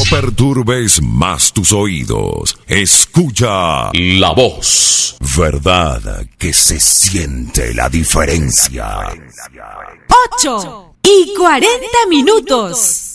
perturbes más tus oídos. Escucha La Voz. Verdad que se siente la diferencia. 8:40 minutos.